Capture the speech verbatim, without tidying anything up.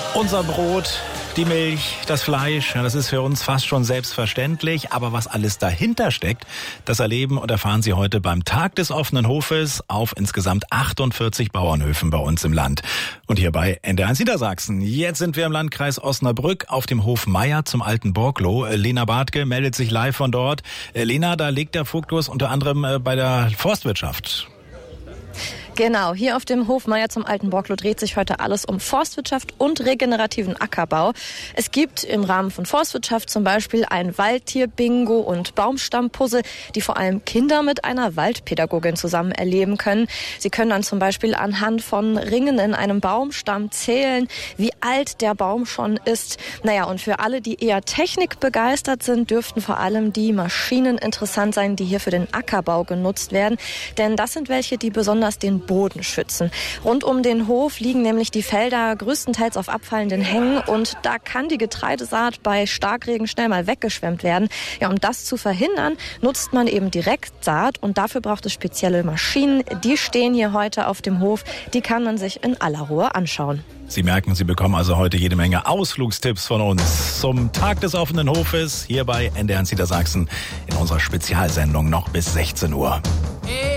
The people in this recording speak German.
Unser Brot, die Milch, das Fleisch, das ist für uns fast schon selbstverständlich. Aber was alles dahinter steckt, das erleben und erfahren Sie heute beim Tag des offenen Hofes auf insgesamt achtundvierzig Bauernhöfen bei uns im Land. Und hier bei N D R eins Niedersachsen. Jetzt sind wir im Landkreis Osnabrück auf dem Hof Meier zum Alten Borgloh. Lena Bartke meldet sich live von dort. Lena, da legt der Fokus unter anderem bei der Forstwirtschaft. Genau, hier auf dem Hof Meier zum Alten Borgloh dreht sich heute alles um Forstwirtschaft und regenerativen Ackerbau. Es gibt im Rahmen von Forstwirtschaft zum Beispiel ein Waldtier-Bingo und Baumstammpuzzle, die vor allem Kinder mit einer Waldpädagogin zusammen erleben können. Sie können dann zum Beispiel anhand von Ringen in einem Baumstamm zählen, wie alt der Baum schon ist. Naja, und für alle, die eher technikbegeistert sind, dürften vor allem die Maschinen interessant sein, die hier für den Ackerbau genutzt werden. Denn das sind welche, die besonders den Boden schützen. Rund um den Hof liegen nämlich die Felder größtenteils auf abfallenden Hängen und da kann die Getreidesaat bei Starkregen schnell mal weggeschwemmt werden. Ja, um das zu verhindern, nutzt man eben Direktsaat und dafür braucht es spezielle Maschinen. Die stehen hier heute auf dem Hof. Die kann man sich in aller Ruhe anschauen. Sie merken, Sie bekommen also heute jede Menge Ausflugstipps von uns zum Tag des offenen Hofes hier bei N D R eins Niedersachsen in unserer Spezialsendung noch bis sechzehn Uhr.